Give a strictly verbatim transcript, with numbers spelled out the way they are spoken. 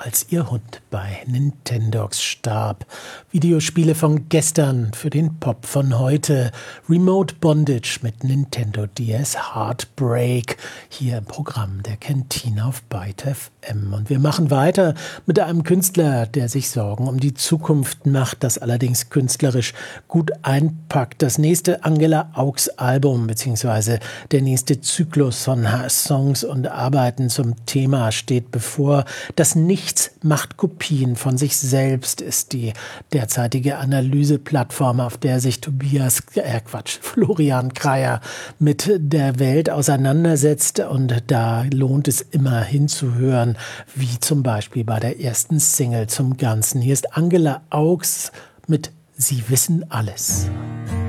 als ihr Hund bei Nintendogs starb. Videospiele von gestern für den Pop von heute. Remote Bondage mit Nintendo D S Heartbreak. Hier im Programm der Cantina auf Byte F M. Und wir machen weiter mit einem Künstler, der sich Sorgen um die Zukunft macht, das allerdings künstlerisch gut einpackt. Das nächste Angela Augs Album beziehungsweise der nächste Zyklus von Songs und Arbeiten zum Thema steht bevor. Das Nichts macht Kopien von sich selbst ist die derzeitige Analyseplattform, auf der sich Tobias, äh Quatsch, Florian Kreyer mit der Welt auseinandersetzt. Und da lohnt es immer hinzuhören, wie zum Beispiel bei der ersten Single zum Ganzen. Hier ist Angela Augs mit Sie wissen alles.